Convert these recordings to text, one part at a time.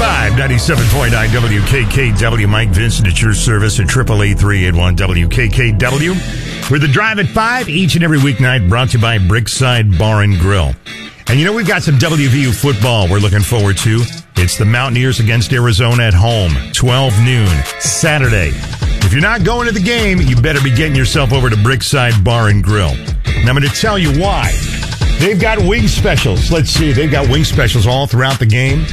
5, 97.9 WKKW. Mike Vincent at your service at 888-381 WKKW. We're the Drive at 5 each and every weeknight, brought to you by Brickside Bar and Grill. And you know, we've got some WVU football we're looking forward to. It's the Mountaineers against Arizona at home, 12 noon, Saturday. If you're not going to the game, you better be getting yourself over to Brickside Bar and Grill. And I'm going to tell you why. They've got wing specials. Let's see. They've got wing specials all throughout the game.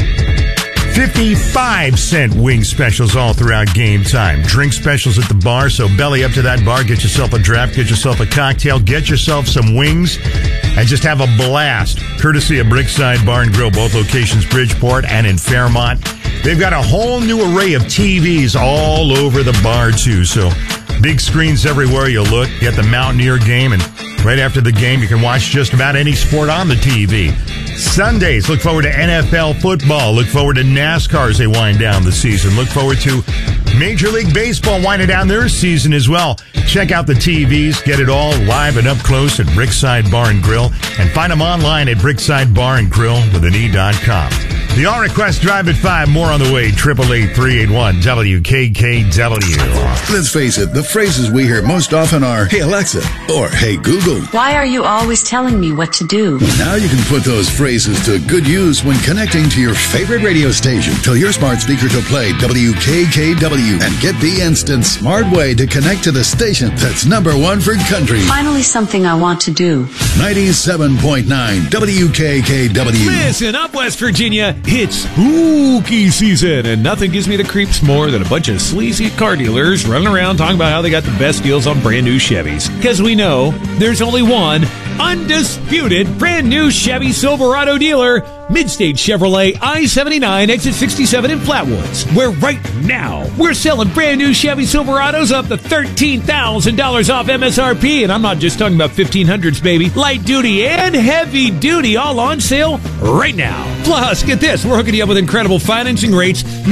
55-cent wing specials all throughout game time. Drink specials at the bar, so belly up to that bar. Get yourself a draft, get yourself a cocktail, get yourself some wings, and just have a blast. Courtesy of Brickside Bar and Grill, both locations, Bridgeport and in Fairmont. They've got a whole new array of TVs all over the bar, too. So big screens everywhere you look. You got the Mountaineer game, and right after the game, you can watch just about any sport on the TV. Sundays, look forward to NFL football. Look forward to NASCAR as they wind down the season. Look forward to Major League Baseball winding down their season as well. Check out the TVs. Get it all live and up close at Brickside Bar and Grill. And find them online at BricksideBarandGrill.com. The All Request Drive at 5. More on the way. 888-381 WKKW. Let's face it, the phrases we hear most often are, "Hey Alexa," or "Hey Google." Why are you always telling me what to do? Now you can put those phrases to good use when connecting to your favorite radio station. Tell your smart speaker to play WKKW and get the instant smart way to connect to the station that's #1 for country. Finally, something I want to do. 97.9 WKKW. Listen up, West Virginia. It's spooky season, and nothing gives me the creeps more than a bunch of sleazy car dealers running around talking about how they got the best deals on brand new Chevys. Because we know there's only one undisputed brand new Chevy Silverado dealer, Midstate Chevrolet I-79 exit 67 in Flatwoods, where right now we're selling brand new Chevy Silverados up to $13,000 off MSRP, and I'm not just talking about 1500s, baby. Light duty and heavy duty all on sale right now. Plus, get this, we're hooking you up with incredible financing rates.